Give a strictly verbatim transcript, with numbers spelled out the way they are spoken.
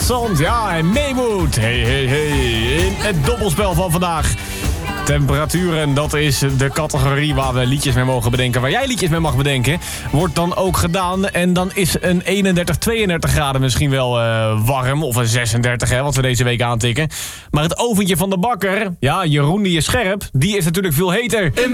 Zand, ja, en Maywood. Hey, hey, hey. In het dobbelspel van vandaag. Temperaturen, dat is de categorie waar we liedjes mee mogen bedenken. Waar jij liedjes mee mag bedenken, wordt dan ook gedaan. En dan is een eenendertig, tweeëndertig graden misschien wel uh, warm. Of een zesendertig, hè, wat we deze week aantikken. Maar het oventje van de bakker, ja, Jeroen die is scherp, die is natuurlijk veel heter.